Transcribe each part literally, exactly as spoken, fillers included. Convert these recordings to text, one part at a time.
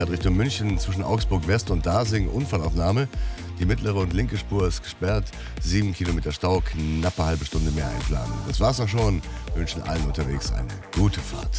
Richtung München zwischen Augsburg West und Dasing Unfallaufnahme. Die mittlere und linke Spur ist gesperrt. Sieben Kilometer Stau, knappe halbe Stunde mehr einplanen. Das war's auch schon. Wir wünschen allen unterwegs eine gute Fahrt.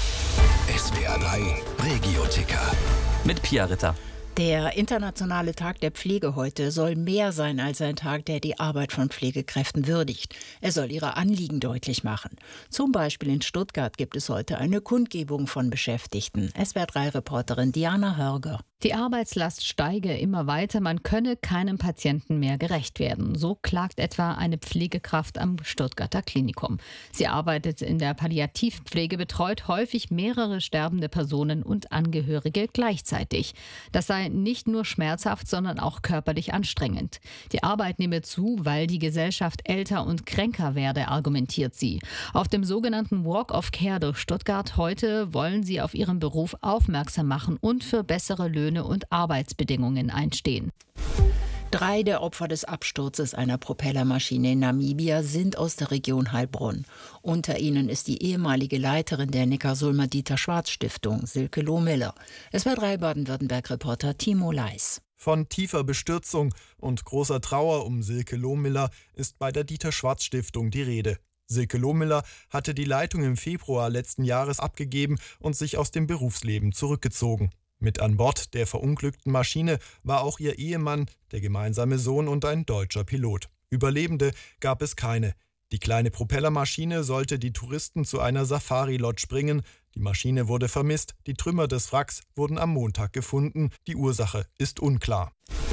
S W R drei Regio-Ticker. Mit Pia Ritter. Der Internationale Tag der Pflege heute soll mehr sein als ein Tag, der die Arbeit von Pflegekräften würdigt. Er soll ihre Anliegen deutlich machen. Zum Beispiel in Stuttgart gibt es heute eine Kundgebung von Beschäftigten. S W R drei Reporterin Diana Hörger. Die Arbeitslast steige immer weiter, man könne keinem Patienten mehr gerecht werden. So klagt etwa eine Pflegekraft am Stuttgarter Klinikum. Sie arbeitet in der Palliativpflege, betreut häufig mehrere sterbende Personen und Angehörige gleichzeitig. Das sei nicht nur schmerzhaft, sondern auch körperlich anstrengend. Die Arbeit nehme zu, weil die Gesellschaft älter und kränker werde, argumentiert sie. Auf dem sogenannten Walk of Care durch Stuttgart heute wollen sie auf ihren Beruf aufmerksam machen und für bessere Löhne und Arbeitsbedingungen einstehen. Drei der Opfer des Absturzes einer Propellermaschine in Namibia sind aus der Region Heilbronn. Unter ihnen ist die ehemalige Leiterin der Neckarsulmer-Dieter-Schwarz-Stiftung, Silke Lohmiller. S W R drei Baden-Württemberg-Reporter Timo Leis. Von tiefer Bestürzung und großer Trauer um Silke Lohmiller ist bei der Dieter-Schwarz-Stiftung die Rede. Silke Lohmiller hatte die Leitung im Februar letzten Jahres abgegeben und sich aus dem Berufsleben zurückgezogen. Mit an Bord der verunglückten Maschine war auch ihr Ehemann, der gemeinsame Sohn und ein deutscher Pilot. Überlebende gab es keine. Die kleine Propellermaschine sollte die Touristen zu einer Safari-Lodge bringen. Die Maschine wurde vermisst, die Trümmer des Wracks wurden am Montag gefunden. Die Ursache ist unklar.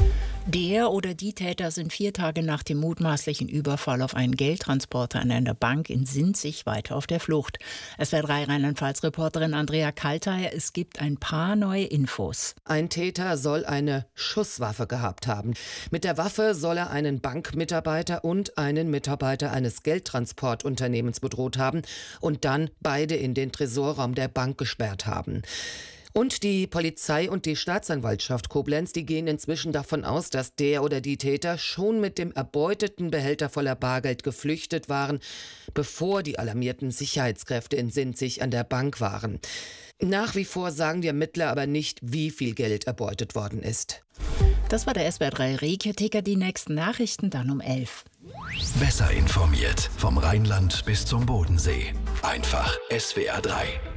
Der oder die Täter sind vier Tage nach dem mutmaßlichen Überfall auf einen Geldtransporter an einer Bank in Sinzig weiter auf der Flucht. S W R drei Rheinland-Pfalz-Reporterin Andrea Kalteier, es gibt ein paar neue Infos. Ein Täter soll eine Schusswaffe gehabt haben. Mit der Waffe soll er einen Bankmitarbeiter und einen Mitarbeiter eines Geldtransportunternehmens bedroht haben und dann beide in den Tresorraum der Bank gesperrt haben. Und die Polizei und die Staatsanwaltschaft Koblenz, die gehen inzwischen davon aus, dass der oder die Täter schon mit dem erbeuteten Behälter voller Bargeld geflüchtet waren, bevor die alarmierten Sicherheitskräfte in Sinzig an der Bank waren. Nach wie vor sagen die Ermittler aber nicht, wie viel Geld erbeutet worden ist. Das war der S W R drei Regio-Ticker, die nächsten Nachrichten dann um elf. Besser informiert vom Rheinland bis zum Bodensee. Einfach S W R drei.